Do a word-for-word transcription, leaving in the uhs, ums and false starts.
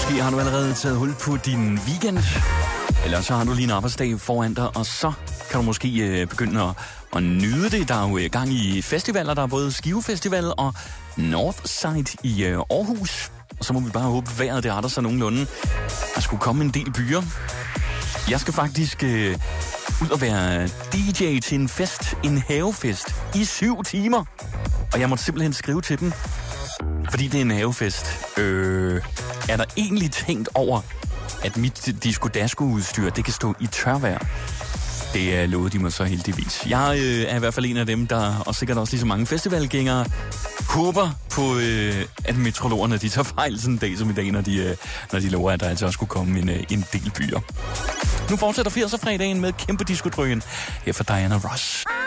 Måske har du allerede taget hul på din weekend, eller så har du lige en arbejdsdag foran dig, og så kan du måske øh, begynde at, at nyde det. Der er jo gang i festivaler, der er både Skive Festival og Northside i øh, Aarhus. Og så må vi bare håbe, vejret det er der så nogenlunde. Der skulle komme en del byer. Jeg skal faktisk øh, ud og være D J til en fest, en havefest, i syv timer. Og jeg måtte simpelthen skrive til dem, fordi det er en havefest. Øh, er der egentlig tænkt over, at mit disco-dasko-udstyr, det kan stå i tørvejr? Det er lovet de mig så heldigvis. Jeg øh, er i hvert fald en af dem, der, og sikkert også lige så mange festivalgængere, håber på, øh, at meteorologerne de tager fejl sådan en dag som i dag, når de, øh, når de lover, at der altså også skulle komme en, øh, en del byer. Nu fortsætter firser-fredagen med kæmpe disco-drøgen her for Diana Ross.